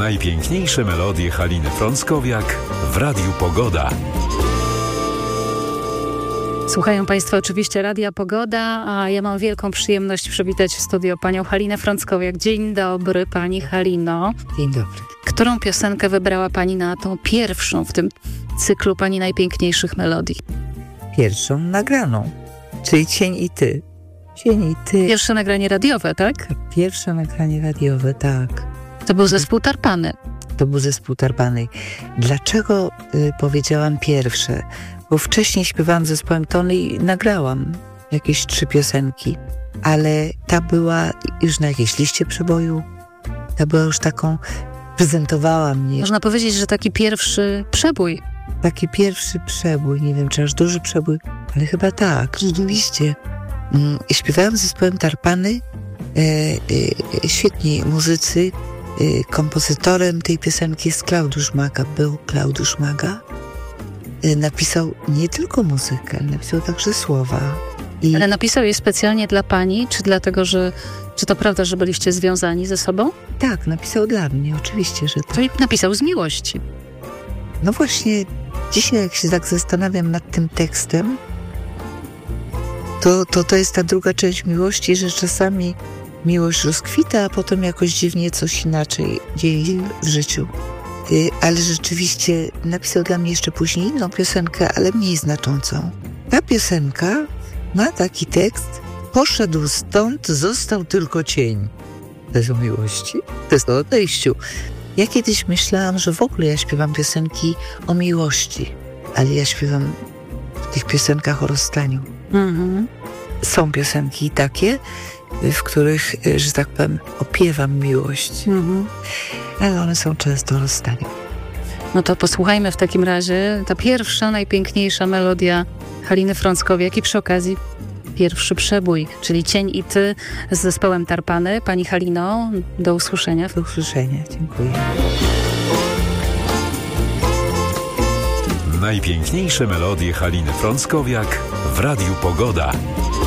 Najpiękniejsze melodie Haliny Frąckowiak w Radiu Pogoda. Słuchają Państwo oczywiście Radia Pogoda, a ja mam wielką przyjemność przywitać w studio panią Halinę Frąckowiak. Dzień dobry, pani Halino. Dzień dobry. Którą piosenkę wybrała pani na tą pierwszą w tym cyklu pani najpiękniejszych melodii? Pierwszą nagraną, czyli Cień i Ty. Cień i Ty. Pierwsze nagranie radiowe, tak? Pierwsze nagranie radiowe, tak. To był zespół Tarpany. To był zespół Tarpany. Dlaczego powiedziałam pierwsze? Bo wcześniej śpiewałam z zespołem Tony i nagrałam jakieś 3 piosenki, ale ta była już na jakiejś liście przeboju. Ta była już taką, prezentowała mnie. Można powiedzieć, że taki pierwszy przebój. Taki pierwszy przebój, nie wiem czy aż duży przebój, ale chyba tak, rzeczywiście. Śpiewałam z zespołem Tarpany, świetni muzycy. Kompozytorem tej piosenki jest Klaudiusz Maga, był Klaudiusz Maga. Napisał nie tylko muzykę, napisał także słowa. Ale napisał je specjalnie dla pani, czy dlatego, że... Czy to prawda, że byliście związani ze sobą? Tak, napisał dla mnie, oczywiście, że tak. Czyli napisał z miłości. No właśnie, dzisiaj jak się tak zastanawiam nad tym tekstem, to jest ta druga część miłości, że czasami miłość rozkwita, a potem jakoś dziwnie coś inaczej dzieje się w życiu. Ale rzeczywiście napisał dla mnie jeszcze później inną piosenkę, ale mniej znaczącą. Ta piosenka ma taki tekst: poszedł stąd, został tylko cień. To jest o miłości, to jest o odejściu. Ja kiedyś myślałam, że w ogóle ja śpiewam piosenki o miłości, ale ja śpiewam w tych piosenkach o rozstaniu. Są piosenki takie, w których, że tak powiem, opiewam miłość. Ale one są często o rozstaniu. No to posłuchajmy w takim razie. Ta pierwsza, najpiękniejsza melodia Haliny Frąckowiak i przy okazji pierwszy przebój, czyli Cień i Ty z zespołem Tarpany. Pani Halino, do usłyszenia. Do usłyszenia, dziękuję. Najpiękniejsze melodie Haliny Frąckowiak w Radiu Pogoda.